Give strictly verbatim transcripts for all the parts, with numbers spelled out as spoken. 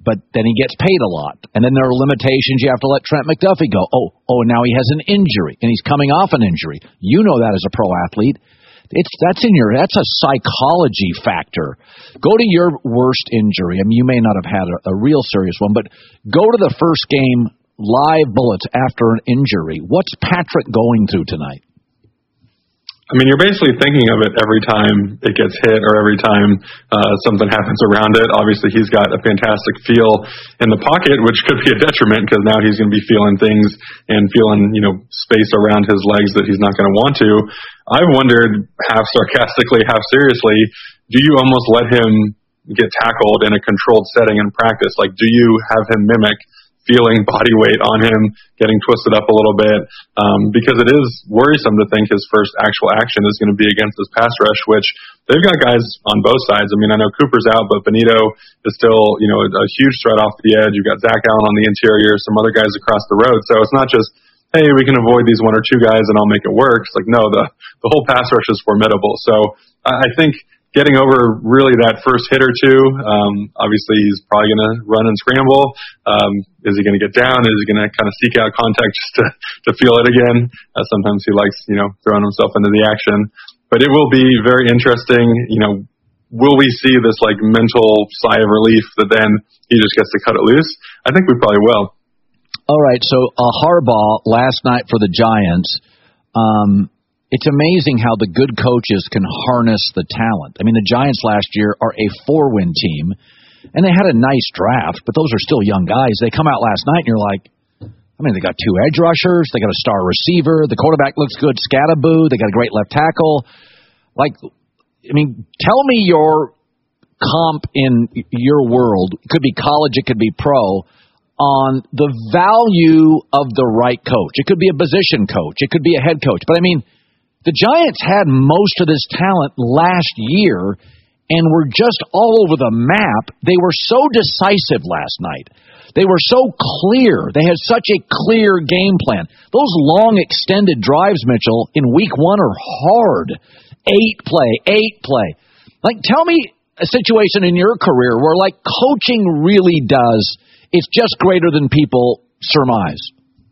but then he gets paid a lot. And then there are limitations. You have to let Trent McDuffie go. Oh, oh, now he has an injury, and he's coming off an injury. You know that as a pro athlete. It's that's in your that's a psychology factor. Go to your worst injury. I mean, you may not have had a, a real serious one, but go to the first game live bullets after an injury. What's Patrick going through tonight? I mean, you're basically thinking of it every time it gets hit or every time uh, something happens around it. Obviously, he's got a fantastic feel in the pocket, which could be a detriment because now he's going to be feeling things and feeling, you know, space around his legs that he's not going to want to. I've wondered, half sarcastically, half seriously, do you almost let him get tackled in a controlled setting in practice? Like, do you have him mimic feeling body weight on him, getting twisted up a little bit, um, because it is worrisome to think his first actual action is going to be against this pass rush, which they've got guys on both sides. I mean, I know Cooper's out, but Benito is still, you know, a, a huge threat off the edge. You've got Zach Allen on the interior, some other guys across the road. So it's not just, hey, we can avoid these one or two guys and I'll make it work. It's like, no, the, the whole pass rush is formidable. So I, I think getting over really that first hit or two, um, obviously he's probably going to run and scramble. Um, is he going to get down? Is he going to kind of seek out contact just to, to feel it again? Uh, sometimes he likes, you know, throwing himself into the action. But it will be very interesting. You know, will we see this like mental sigh of relief that then he just gets to cut it loose? I think we probably will. All right. So uh, Harbaugh last night for the Giants. Um, It's amazing how the good coaches can harness the talent. I mean, the Giants last year are a four-win team, and they had a nice draft, but those are still young guys. They come out last night, and you're like, I mean, they got two edge rushers, they got a star receiver, the quarterback looks good, Scatterboo, they got a great left tackle. Like, I mean, tell me your comp in your world. It could be college, it could be pro, on the value of the right coach. It could be a position coach, it could be a head coach, but I mean, the Giants had most of this talent last year and were just all over the map. They were so decisive last night. They were so clear. They had such a clear game plan. Those long extended drives, Mitchell, in week one are hard. Eight play, eight play. Like, tell me a situation in your career where, like, coaching really does, it's just greater than people surmise.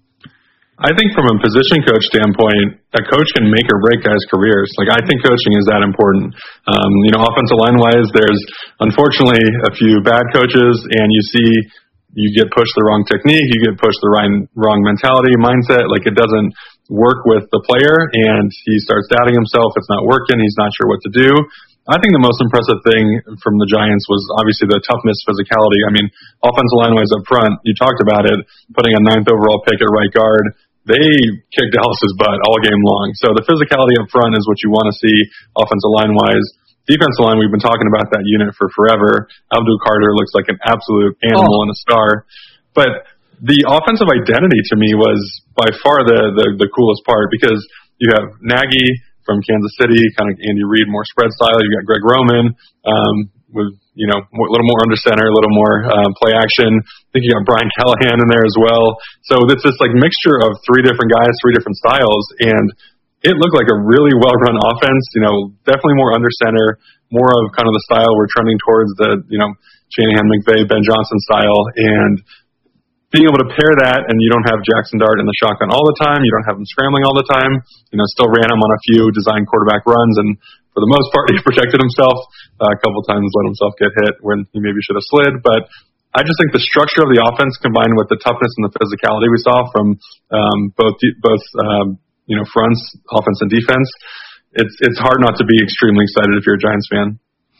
I think from a position coach standpoint, a coach can make or break guys' careers. Like, I think coaching is that important. Um, you know, offensive line-wise, there's unfortunately a few bad coaches, and you see you get pushed the wrong technique, you get pushed the wrong, wrong mentality, mindset. Like, it doesn't work with the player, and he starts doubting himself. It's not working. He's not sure what to do. I think the most impressive thing from the Giants was obviously the toughness, physicality. I mean, offensive line-wise up front, you talked about it, putting a ninth overall pick at right guard. They kicked Dallas's butt all game long. So the physicality up front is what you want to see offensive line-wise. Defensive line, we've been talking about that unit for forever. Abdul Carter looks like an absolute animal oh. and a star. But the offensive identity to me was by far the, the, the coolest part because you have Nagy from Kansas City, kind of Andy Reid, more spread style. You've got Greg Roman um, with, you know, a little more under center, a little more um, play action. I think you got Brian Callahan in there as well. So it's this like mixture of three different guys, three different styles, and it looked like a really well-run offense. You know, definitely more under center, more of kind of the style we're trending towards the, you know, Shanahan, McVay, Ben Johnson style, and being able to pair that, and you don't have Jackson Dart in the shotgun all the time, you don't have him scrambling all the time. You know, still ran him on a few design quarterback runs, and for the most part, he protected himself. Uh, a couple times let himself get hit when he maybe should have slid. But I just think the structure of the offense combined with the toughness and the physicality we saw from um, both both um, you know fronts, offense and defense, it's it's hard not to be extremely excited if you're a Giants fan.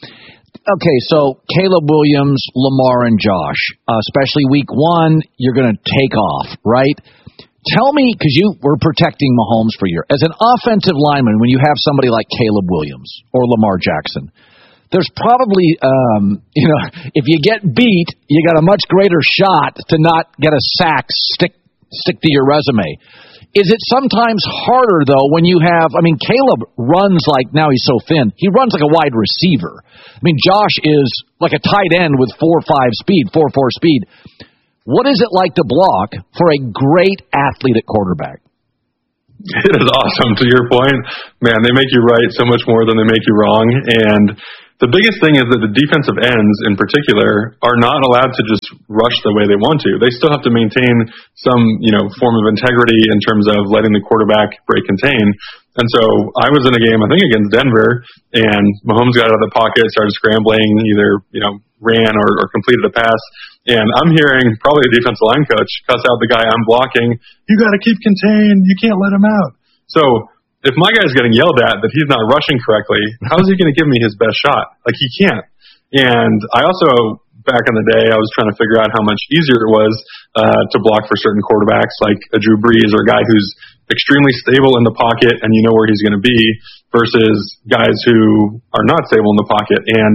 Okay, so Caleb Williams, Lamar, and Josh, uh, especially week one, you're going to take off, right? Tell me, because you were protecting Mahomes for a year. As an offensive lineman, when you have somebody like Caleb Williams or Lamar Jackson, there's probably, um, you know, if you get beat, you got a much greater shot to not get a sack stick stick to your resume. Is it sometimes harder, though, when you have, I mean, Caleb runs like, now he's so thin, he runs like a wide receiver. I mean, Josh is like a tight end with four five speed, four four speed. What is it like to block for a great athlete at quarterback? It is awesome, to your point. Man, they make you right so much more than they make you wrong. And the biggest thing is that the defensive ends in particular are not allowed to just rush the way they want to. They still have to maintain some, you know, form of integrity in terms of letting the quarterback break contain. And so I was in a game, I think against Denver, and Mahomes got out of the pocket, started scrambling, either, you know, ran or, or completed a pass. And I'm hearing probably a defensive line coach cuss out the guy I'm blocking. You got to keep contained. You can't let him out. So if my guy's getting yelled at that he's not rushing correctly, how is he going to give me his best shot? Like, he can't. And I also, back in the day, I was trying to figure out how much easier it was uh, to block for certain quarterbacks, like a Drew Brees or a guy who's extremely stable in the pocket and you know where he's going to be, versus guys who are not stable in the pocket. And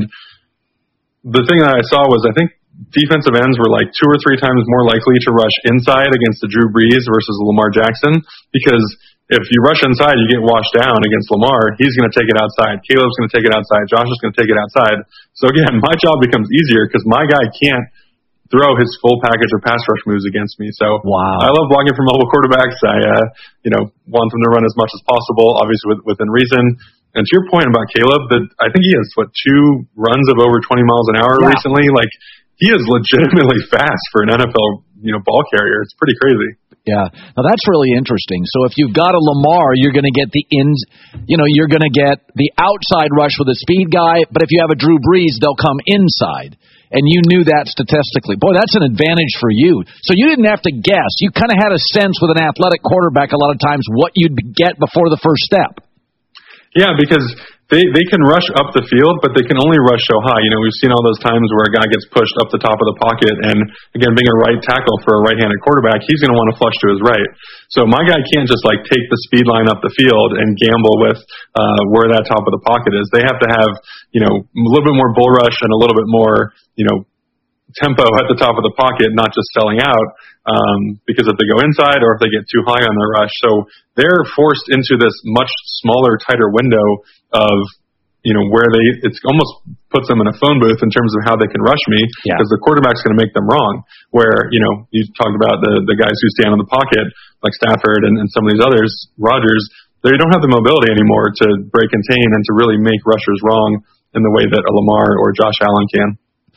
the thing that I saw was, I think defensive ends were like two or three times more likely to rush inside against the Drew Brees versus Lamar Jackson, because if you rush inside, you get washed down against Lamar. He's going to take it outside. Caleb's going to take it outside. Josh is going to take it outside. So again, my job becomes easier because my guy can't throw his full package of pass rush moves against me. So wow. I love blocking for mobile quarterbacks. I, uh, you know, want them to run as much as possible, obviously with, within reason. And to your point about Caleb, that I think he has what two runs of over twenty miles an hour yeah. recently. Like, he is legitimately fast for an N F L, you know, ball carrier. It's pretty crazy. Yeah. Now that's really interesting. So if you've got a Lamar, you're going to get the ins, you know, you're going to get the outside rush with a speed guy. But if you have a Drew Brees, they'll come inside. And you knew that statistically. Boy, that's an advantage for you. So you didn't have to guess. You kind of had a sense with an athletic quarterback a lot of times what you'd get before the first step. Yeah, because they, they can rush up the field, but they can only rush so high. You know, we've seen all those times where a guy gets pushed up the top of the pocket, and again, being a right tackle for a right-handed quarterback, he's going to want to flush to his right. So my guy can't just like take the speed line up the field and gamble with uh, where that top of the pocket is. They have to have, you know, a little bit more bull rush and a little bit more, you know, tempo at the top of the pocket, not just selling out, um, because if they go inside or if they get too high on their rush. So they're forced into this much smaller, tighter window of, you know, where they, it's almost puts them in a phone booth in terms of how they can rush me, yeah. because the quarterback's going to make them wrong. Where, you know, you talked about the, the guys who stand in the pocket, like Stafford and, and some of these others, Rodgers, they don't have the mobility anymore to break contain and to really make rushers wrong in the way that a Lamar or Josh Allen can.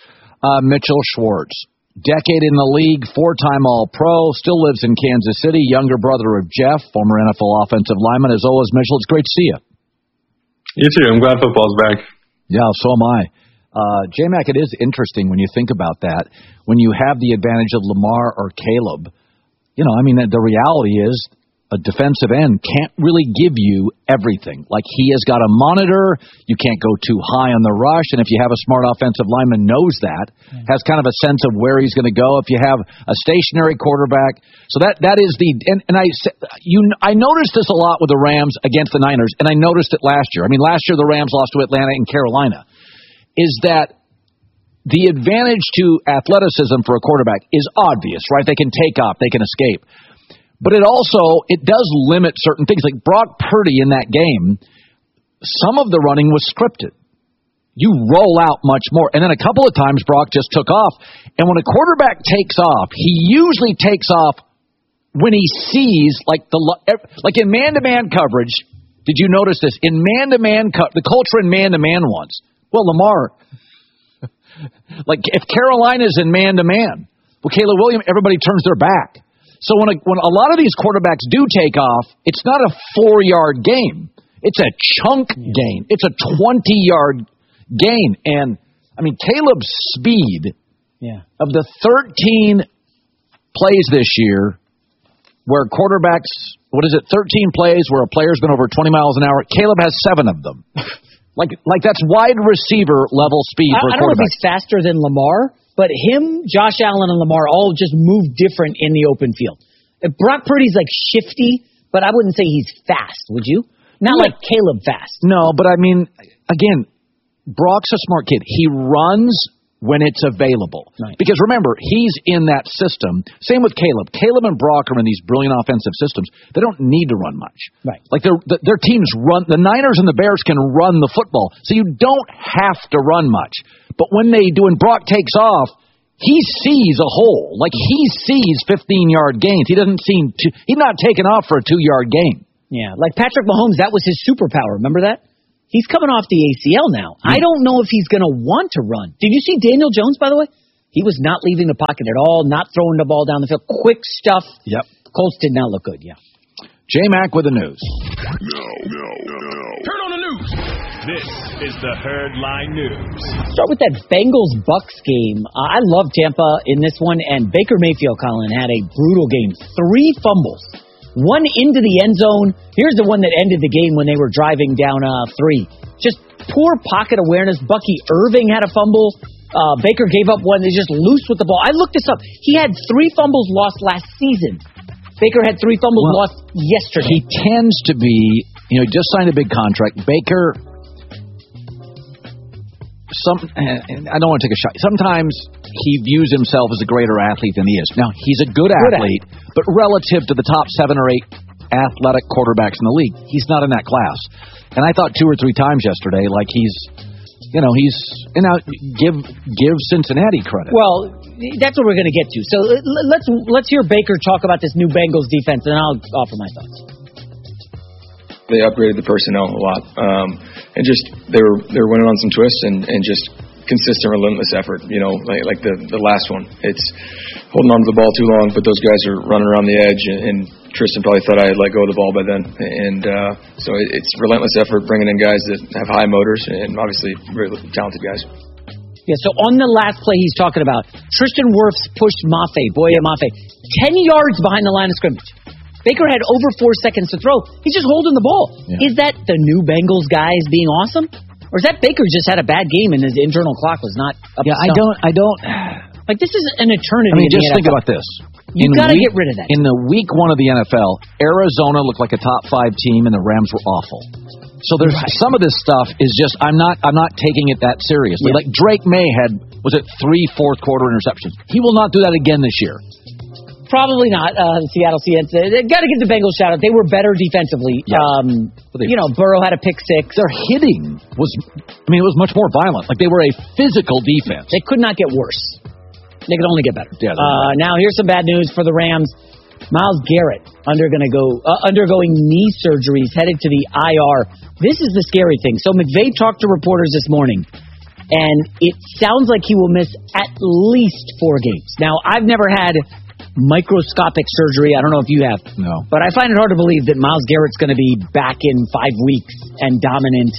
Uh, Mitchell Schwartz, decade in the league, four-time All-Pro, still lives in Kansas City, younger brother of Jeff, former N F L offensive lineman. As always, Mitchell, it's great to see you. You too. I'm glad football's back. Yeah, so am I. Uh, J-Mac, it is interesting when you think about that. When you have the advantage of Lamar or Caleb, you know, I mean, the reality is a defensive end can't really give you everything. Like, he has got a monitor. You can't go too high on the rush. And if you have a smart offensive lineman knows that, mm-hmm. has kind of a sense of where he's going to go. If you have a stationary quarterback. So that that is the – and and I you I noticed this a lot with the Rams against the Niners, and I noticed it last year. I mean, last year the Rams lost to Atlanta and Carolina. Is that the advantage to athleticism for a quarterback is obvious, right? They can take off. They can escape. But it also, it does limit certain things. Like Brock Purdy in that game, some of the running was scripted. You roll out much more. And then a couple of times Brock just took off. And when a quarterback takes off, he usually takes off when he sees, like the like in man-to-man coverage, did you notice this? In man-to-man, co- the culture in man-to-man ones. Well, Lamar, like if Carolina's in man-to-man, well, Caleb Williams, everybody turns their back. So when a, when a lot of these quarterbacks do take off, it's not a four-yard game. It's a chunk gain. It's a twenty-yard gain. And, I mean, Caleb's speed yeah. of the thirteen plays this year where quarterbacks, what is it, thirteen plays where a player's been over twenty miles an hour, Caleb has seven of them. like, like that's wide receiver level speed I, for a I don't quarterback. know if he's faster than Lamar, but him, Josh Allen, and Lamar all just move different in the open field. If Brock Purdy's like shifty, but I wouldn't say he's fast, would you? Not yeah. like Caleb fast. No, but I mean, again, Brock's a smart kid. He runs when it's available. Right. Because remember, he's in that system. Same with Caleb. Caleb and Brock are in these brilliant offensive systems. They don't need to run much. Right. Like their their teams run. The Niners and the Bears can run the football, so you don't have to run much. But when they do, and Brock takes off, he sees a hole. Like he sees fifteen-yard gains. He doesn't seem to. He's not taking off for a two-yard gain. Yeah, like Patrick Mahomes, that was his superpower. Remember that? He's coming off the A C L now. Mm. I don't know if he's going to want to run. Did you see Daniel Jones, by the way? He was not leaving the pocket at all, not throwing the ball down the field. Quick stuff. Yep. Colts did not look good, yeah. J-Mac with the news. No, no, no. Turn on the news. This is the Herd Line News. Start with that Bengals-Bucks game. Uh, I love Tampa in this one, and Baker Mayfield, Colin, had a brutal game. Three fumbles. One into the end zone. Here's the one that ended the game when they were driving down uh, three. Just poor pocket awareness. Bucky Irving had a fumble. Uh, Baker gave up one. They just loose with the ball. I looked this up. He had three fumbles lost last season. Baker had three fumbles well, lost yesterday. He tends to be, you know, he just signed a big contract. Baker, some, I don't want to take a shot. Sometimes he views himself as a greater athlete than he is. Now, he's a good, good athlete, athlete, but relative to the top seven or eight athletic quarterbacks in the league, he's not in that class. And I thought two or three times yesterday, like he's, you know, he's, you know, give give Cincinnati credit. Well, that's what we're going to get to. So let's let's hear Baker talk about this new Bengals defense, and I'll offer my thoughts. They upgraded the personnel a lot, um, and just they were they were winning on some twists and, and just consistent, relentless effort. You know, like like the the last one. It's holding on to the ball too long, but those guys are running around the edge, and, and Tristan probably thought I had let go of the ball by then. And uh, so it, it's relentless effort, bringing in guys that have high motors and obviously very talented guys. Yeah, so on the last play he's talking about, Tristan Wirfs pushed Mafe, Boye Mafe, ten yards behind the line of scrimmage. Baker had over four seconds to throw. He's just holding the ball. Yeah. Is that the new Bengals guys being awesome? Or is that Baker just had a bad game and his internal clock was not up yeah, to I don't, I don't. Like, this is an eternity. I mean, just in the think N F L. about this. You've got to get rid of that. In the week one of the N F L, Arizona looked like a top five team and the Rams were awful. So there's right. some of this stuff is just I'm not I'm not taking it that seriously. Yeah. Like Drake May had was it three fourth quarter interceptions. He will not do that again this year. Probably not. Uh, the Seattle Seahawks. They got to give the Bengals a shout out. They were better defensively. Yeah. Um, you know, Burrow had a pick six. Their hitting was I mean it was much more violent. Like they were a physical defense. They could not get worse. They could only get better. Yeah, uh, now here's some bad news for the Rams. Myles Garrett under gonna go uh, undergoing knee surgeries, headed to the I R. This is the scary thing. So McVay talked to reporters this morning, and it sounds like he will miss at least four games. Now, I've never had microscopic surgery. I don't know if you have. No. But I find it hard to believe that Myles Garrett's going to be back in five weeks and dominant.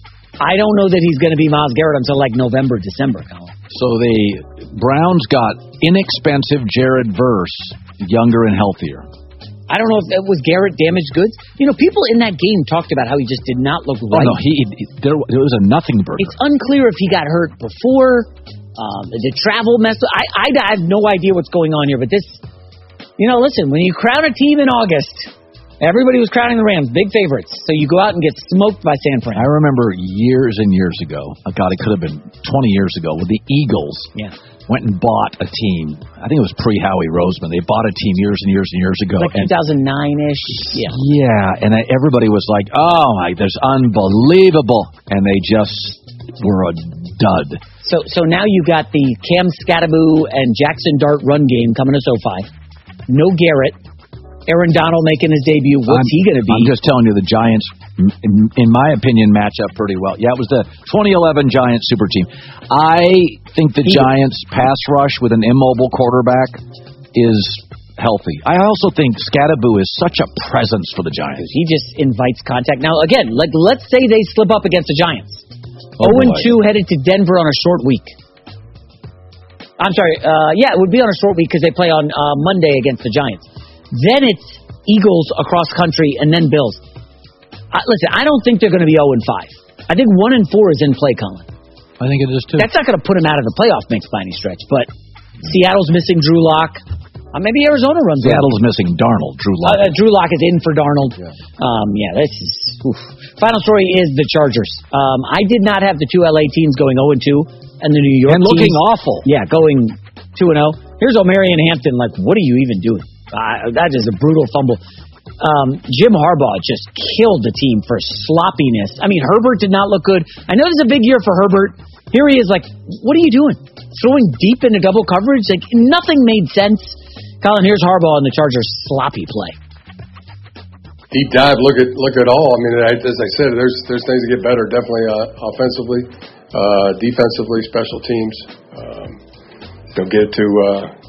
I don't know that he's going to be Myles Garrett until like November, December, Colin. So the Browns got inexpensive Jared Verse, younger and healthier. I don't know if it was Garrett damaged goods. You know, people in that game talked about how he just did not look right. Oh, no, he, he there, there was a nothing burger. It's unclear if he got hurt before, um, the travel mess. I, I, I have no idea what's going on here, but this, you know, listen, when you crown a team in August, everybody was crowning the Rams, big favorites. So you go out and get smoked by San Fran. I remember years and years ago, oh God, it could have been twenty years ago, with the Eagles. Yeah. Went and bought a team. I think it was pre-Howie Roseman. They bought a team years and years and years ago. Like two thousand nine-ish. Yeah. Yeah, and everybody was like, oh, my, that's unbelievable. And they just were a dud. So so now you got the Cam Scattaboo and Jackson Dart run game coming to SoFi. No Garrett. Aaron Donald making his debut. What's I'm, he going to be? I'm just telling you, the Giants, in, in my opinion, match up pretty well. Yeah, it was the twenty eleven Giants super team. I think the he, Giants' pass rush with an immobile quarterback is healthy. I also think Scattaboo is such a presence for the Giants. He just invites contact. Now, again, like let's say they slip up against the Giants. Oh, oh and two headed to Denver on a short week. I'm sorry. Uh, yeah, it would be on a short week because they play on uh, Monday against the Giants. Then it's Eagles across country, and then Bills. Uh, listen, I don't think they're going to be oh and five. I think one and four is in play, Colin. I think it is, too. That's not going to put them out of the playoff mix by any stretch, but Seattle's missing Drew Lock. Uh, maybe Arizona runs Seattle's out. Missing Darnold. Drew Lock. Uh, uh, Drew Lock is in for Darnold. Yeah, um, yeah this is... Oof. Final story is the Chargers. Um, I did not have the two L A teams going oh and two, and the New York And looking teams, awful. Yeah, going two and oh. Here's O'Marion Hampton, like, what are you even doing? Uh, that is a brutal fumble. Um, Jim Harbaugh just killed the team for sloppiness. I mean, Herbert did not look good. I know this is a big year for Herbert. Here he is like, what are you doing? Throwing deep into double coverage? Like, nothing made sense. Colin, here's Harbaugh on the Chargers' sloppy play. deep dive look at look at all. I mean, as I said, there's there's things to get better. Definitely uh, offensively, uh, defensively, special teams. Um, you know, get to uh,